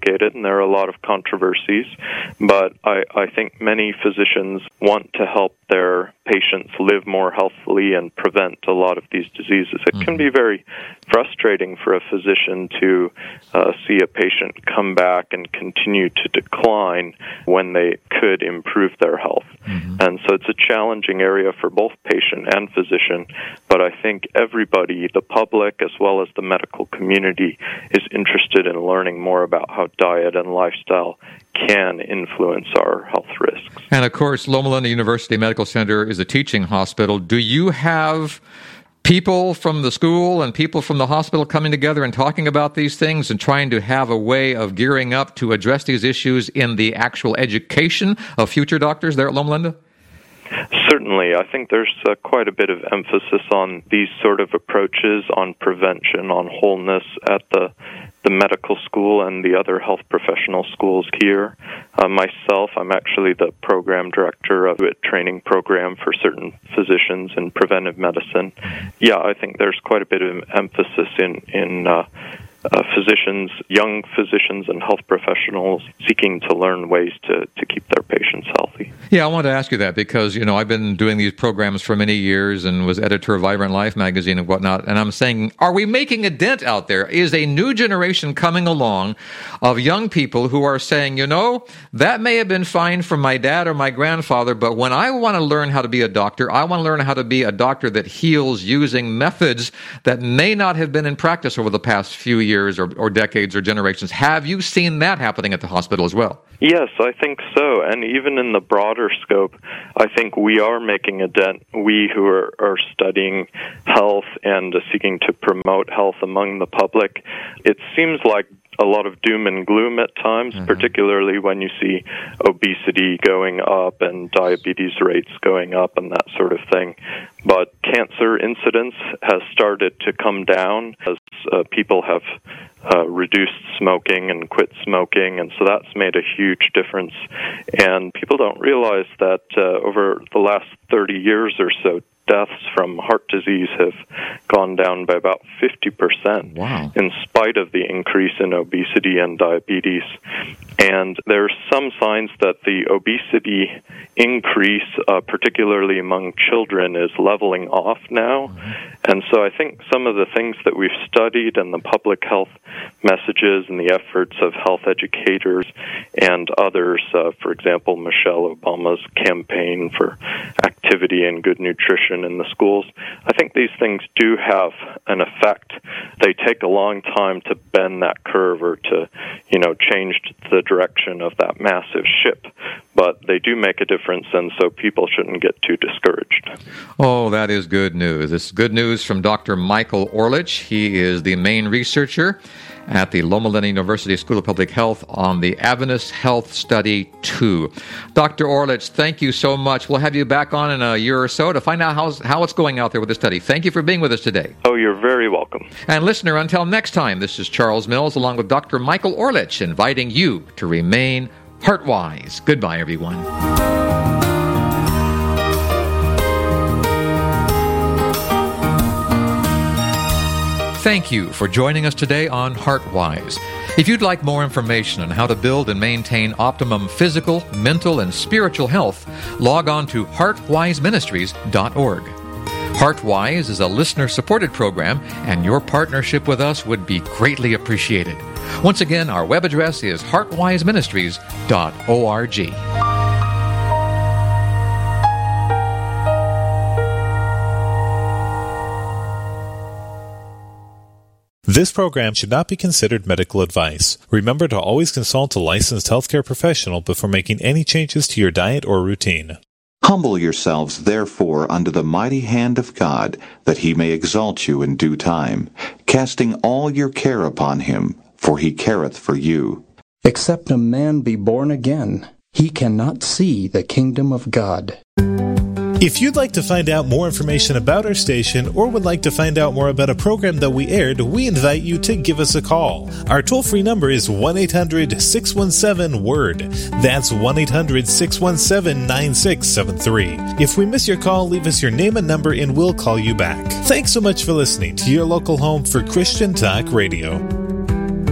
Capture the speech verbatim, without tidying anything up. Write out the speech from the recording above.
complicated, and there are a lot of controversies, but I, I think many physicians want to help their patients live more healthily and prevent a lot of these diseases. It mm-hmm. can be very frustrating for a physician to uh, see a patient come back and continue to decline when they could improve their health. Mm-hmm. And so it's a challenging area for both patient and physician, but I think everybody, the public as well as the medical community, is interested in learning more about how diet and lifestyle can influence our health risks. And of course, Loma Linda University Medical Center is a teaching hospital. Do you have people from the school and people from the hospital coming together and talking about these things and trying to have a way of gearing up to address these issues in the actual education of future doctors there at Loma Linda? Certainly. I think there's uh, quite a bit of emphasis on these sort of approaches, on prevention, on wholeness at the the medical school and the other health professional schools here. Uh, myself, I'm actually the program director of a training program for certain physicians in preventive medicine. Yeah, I think there's quite a bit of emphasis in, in uh, Uh, physicians, young physicians and health professionals seeking to learn ways to, to keep their patients healthy. Yeah, I wanted to ask you that because, you know, I've been doing these programs for many years and was editor of Vibrant Life magazine and whatnot, and I'm saying, are we making a dent out there? Is a new generation coming along of young people who are saying, you know, that may have been fine for my dad or my grandfather, but when I want to learn how to be a doctor, I want to learn how to be a doctor that heals using methods that may not have been in practice over the past few years. years or, or decades or generations. Have you seen that happening at the hospital as well? Yes, I think so. And even in the broader scope, I think we are making a dent. We who are, are studying health and uh, seeking to promote health among the public, it seems like a lot of doom and gloom at times, mm-hmm. particularly when you see obesity going up and diabetes rates going up and that sort of thing. But cancer incidence has started to come down as uh, people have uh, reduced smoking and quit smoking, and so that's made a huge difference. And people don't realize that uh, over the last thirty years or so, deaths from heart disease have gone down by about fifty percent. Wow. In spite of the increase in obesity and diabetes. And there's some signs that the obesity increase, uh, particularly among children, is leveling off now. Mm-hmm. And so I think some of the things that we've studied and the public health messages and the efforts of health educators and others, uh, for example, Michelle Obama's campaign for activity and good nutrition in the schools, I think these things do have an effect. They take a long time to bend that curve or to, you know, change the direction of that massive ship, but they do make a difference, and so people shouldn't get too discouraged. Oh, that is good news. This is good news from Doctor Michael Orlich. He is the main researcher at the Loma Linda University School of Public Health on the Adventist Health Study two. Doctor Orlich, thank you so much. We'll have you back on in a year or so to find out how's, how it's going out there with the study. Thank you for being with us today. Oh, you're very welcome. And listener, until next time, this is Charles Mills along with Doctor Michael Orlich inviting you to remain heart-wise. Goodbye, everyone. Thank you for joining us today on HeartWise. If you'd like more information on how to build and maintain optimum physical, mental, and spiritual health, log on to heart wise ministries dot org. HeartWise is a listener-supported program, and your partnership with us would be greatly appreciated. Once again, our web address is heart wise ministries dot org. This program should not be considered medical advice. Remember to always consult a licensed healthcare professional before making any changes to your diet or routine. Humble yourselves, therefore, under the mighty hand of God, that he may exalt you in due time, casting all your care upon him, for he careth for you. Except a man be born again, he cannot see the kingdom of God. If you'd like to find out more information about our station or would like to find out more about a program that we aired, we invite you to give us a call. Our toll-free number is one eight hundred six one seven word. That's one eight hundred six one seven nine six seven three. If we miss your call, leave us your name and number and we'll call you back. Thanks so much for listening to your local home for Christian Talk Radio.